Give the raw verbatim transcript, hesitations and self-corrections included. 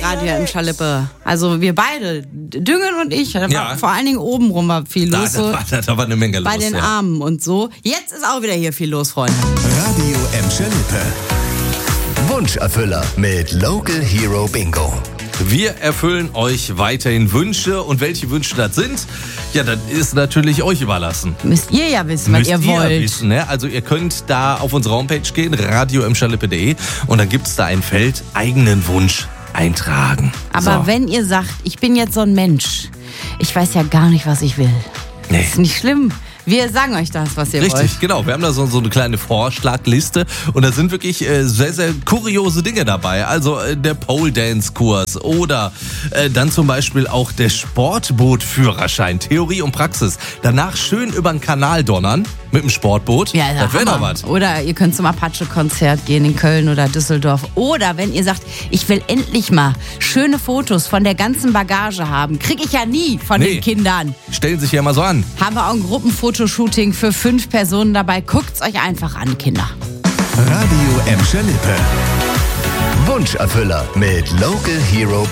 Radio im Schalippe. Also wir beide, Düngen und ich. Da war Ja. vor allen Dingen obenrum war viel Da, los. da, so war, da war eine Menge bei los. den ja. Armen und so. Jetzt ist auch wieder hier viel los, Freunde. Radio Emscher Lippe. Wunscherfüller mit Local Hero Bingo. Wir erfüllen euch weiterhin Wünsche. Und welche Wünsche das sind, ja, das ist natürlich euch überlassen. Müsst ihr ja wissen, was Müsst ihr wollt. wissen, ne? Also ihr könnt da auf unsere Homepage gehen, radio emscher lippe punkt de, und dann gibt es da ein Feld, eigenen Wunsch eintragen. Aber so. wenn ihr sagt, ich bin jetzt so ein Mensch, ich weiß ja gar nicht, was ich will. Nee. Ist nicht schlimm. Wir sagen euch das, was ihr Richtig, wollt. genau. Wir haben da so, so eine kleine Vorschlagliste und da sind wirklich äh, sehr, sehr kuriose Dinge dabei. Also äh, der Pole-Dance-Kurs oder äh, dann zum Beispiel auch der Sportboot-Führerschein, Theorie und Praxis. Danach schön über den Kanal donnern mit dem Sportboot. Ja, das wäre doch Hammer. was. Oder ihr könnt zum Apache-Konzert gehen in Köln oder Düsseldorf. Oder wenn ihr sagt, ich will endlich mal schöne Fotos von der ganzen Bagage haben. Krieg ich ja nie von Nee. den Kindern. Stellen sich ja mal so an. Haben wir auch ein Gruppenfotoshooting für fünf Personen dabei. Guckt's euch einfach an, Kinder. Radio Emscher Lippe. Wunscherfüller mit Local Hero